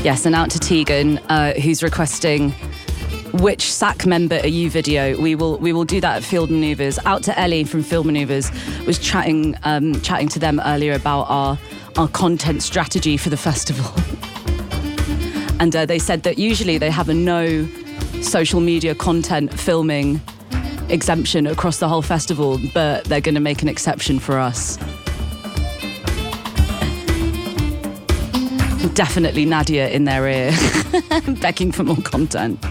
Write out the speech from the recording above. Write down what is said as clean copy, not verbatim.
Yes, and out to Tegan, who's requesting which SAC member are you video. We will do that at Field Manoeuvres. Out to Ellie from Field Manoeuvres, was chatting to them earlier about our content strategy for the festival. And they said that usually they have a no social media content filming exemption across the whole festival, but they're going to make an exception for us. Definitely Nadia in their ear, begging for more content.